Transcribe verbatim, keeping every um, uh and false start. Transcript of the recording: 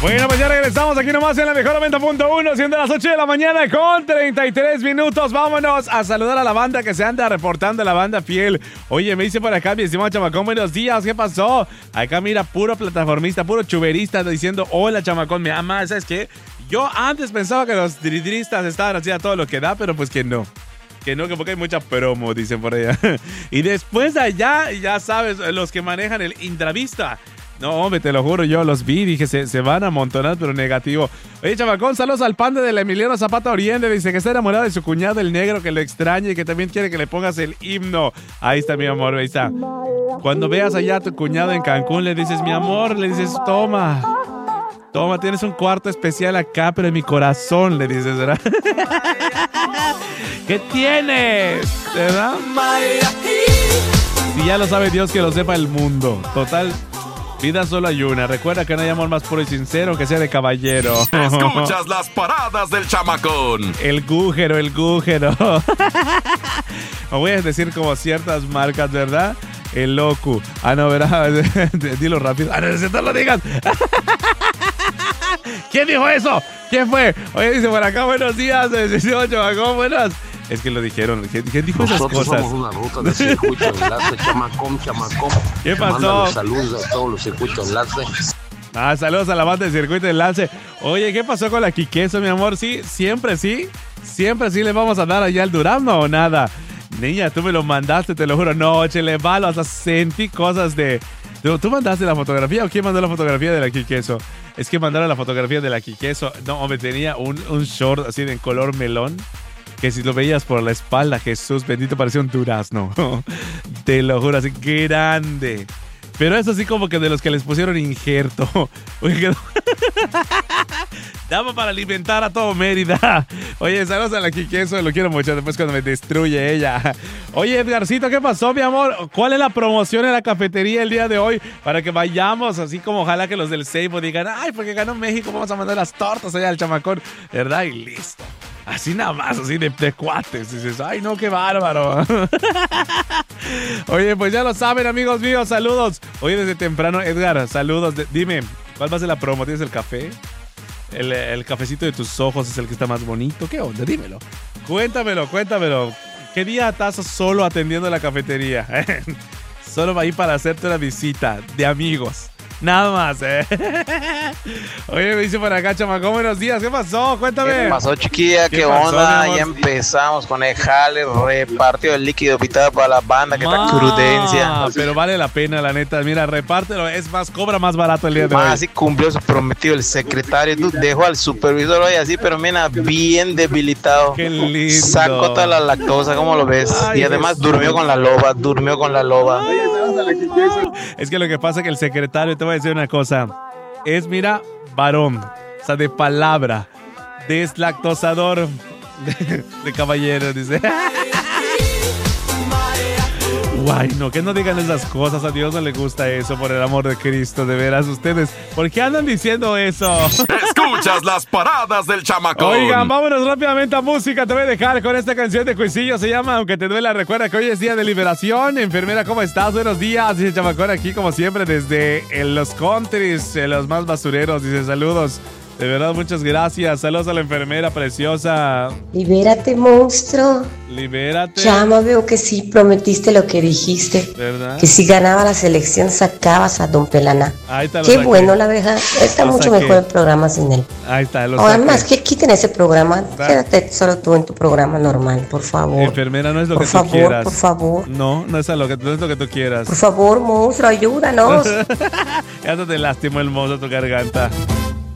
Bueno, pues ya regresamos aquí nomás en la mejor noventa punto uno, siendo las ocho de la mañana con treinta y tres minutos. Vámonos a saludar a la banda que se anda reportando, la banda fiel. Oye, me dice por acá mi estimado chamacón, buenos días, ¿qué pasó? Acá mira, puro plataformista, puro chuberista diciendo, hola chamacón, me ama, ¿sabes qué? Yo antes pensaba que los dridristas estaban haciendo todo lo que da, pero pues que no. Que no, que porque hay mucha promo, dicen por allá. Y después allá, ya sabes, los que manejan el Intravista. No, hombre, te lo juro, yo los vi, dije, se, se van a amontonar, pero negativo. Oye, chamacón, saludos al pan del Emiliano Zapata Oriente. Dice que está enamorado de su cuñado, el negro, que lo extraña y que también quiere que le pongas el himno. Ahí está, mi amor, ahí está. Cuando veas allá a tu cuñado en Cancún, le dices, mi amor, le dices, toma. Toma, tienes un cuarto especial acá, pero en mi corazón, le dices, ¿verdad? ¿Qué tienes? ¿Verdad? Si ya lo sabe Dios, que lo sepa el mundo. Total, vida solo hay una. Recuerda que no hay amor más puro y sincero que sea de caballero. Escuchas las paradas del chamacón. El gújero, el gújero. Me voy a decir como ciertas marcas, ¿verdad? El locu. Ah, no, ¿verdad? Dilo rápido. Ah, no, no lo digas. ¿Quién dijo eso? ¿Quién fue? Oye, dice por acá, buenos días. Decimos, chamacón, buenas. Es que lo dijeron. ¿Quién dijo esas Nosotros cosas? somos una ruta de circuito enlace, chamacón, chamacón. ¿Qué pasó? Mándale saludos a todos los circuitos enlace. Ah, saludos a la banda de Circuito Enlace. Oye, ¿qué pasó con la Quiqueso, mi amor? Sí, siempre sí. Siempre sí le vamos a dar allá al Durazno o nada. Niña, tú me lo mandaste, te lo juro. No, chele, malo, hasta sentí cosas de... ¿Tú, ¿Tú mandaste la fotografía o quién mandó la fotografía de la Quiqueso? Es que mandaron la fotografía de la Quiqueso. No, hombre, tenía un, un short así de color melón. Que si lo veías por la espalda, Jesús bendito, parecía un durazno. Te lo juro, así grande. Pero eso sí como que de los que les pusieron injerto. Daba para alimentar a todo Mérida. Oye, saludos a la Quiqueso, lo quiero mucho después cuando me destruye ella. Oye, Edgarcito, ¿qué pasó, mi amor? ¿Cuál es la promoción en la cafetería el día de hoy? Para que vayamos, así como ojalá que los del Seibo digan, ay, porque ganó México, vamos a mandar las tortas allá al chamacón, ¿verdad? Y listo. Así nada más, así de, de cuates. Y dices, ay, no, qué bárbaro. Oye, pues ya lo saben, amigos míos, saludos. Oye, desde temprano, Edgar, saludos. De, dime, ¿cuál va a ser la promo? ¿Tienes el café? El, el cafecito de tus ojos es el que está más bonito. ¿Qué onda? Dímelo. Cuéntamelo, cuéntamelo. ¿Qué día estás solo atendiendo la cafetería? Solo va a ir para hacerte una visita de amigos. Nada más, ¿eh? Oye, me dice por acá, chamacón, buenos días. ¿Qué pasó? Cuéntame. ¿Qué pasó, chiquilla? ¿Qué, ¿Qué pasó, onda? Ya empezamos con el jale, repartido el líquido pitado para la banda, que está crudencia. Pero vale la pena, la neta. Mira, repártelo. Es más, cobra más barato el día de hoy. Así cumplió su prometido el secretario. Tú dejó al supervisor hoy así, pero mira, bien debilitado. Qué lindo. Sacó toda la lactosa, ¿cómo lo ves? Ay, y además Jesús. durmió con la loba, durmió con la loba. Ay, es que lo que pasa es que el secretario, te voy a decir una cosa, es, mira, varón, o sea, de palabra, deslactosador de, de caballero, dice. Guay, no, que no digan esas cosas, a Dios no le gusta eso, por el amor de Cristo, de veras, ustedes, ¿por qué andan diciendo eso? Escuchas las paradas del chamacón. Oigan, vámonos rápidamente a música, te voy a dejar con esta canción de Cuisillo, se llama Aunque te duela. Recuerda que hoy es día de liberación. Enfermera, ¿cómo estás? Buenos días, dice chamacón, aquí como siempre desde en los countries, en los más basureros, dice saludos. De verdad, muchas gracias. Saludos a la enfermera preciosa. Libérate, monstruo. Libérate. Chama, veo que sí prometiste lo que dijiste. ¿Verdad? Que si ganaba la selección sacabas a Don Pelana. Ahí está. Qué bueno, la verdad. Está mucho saqué. mejor el programa sin él. Ahí está. Lo además, que quiten ese programa. Quédate solo tú en tu programa normal, por favor. Enfermera, no es lo por que favor, tú quieras. Por favor, No, no es, lo que, no es lo que tú quieras. Por favor, monstruo, ayúdanos. Ya no te lastimó el mozo tu garganta.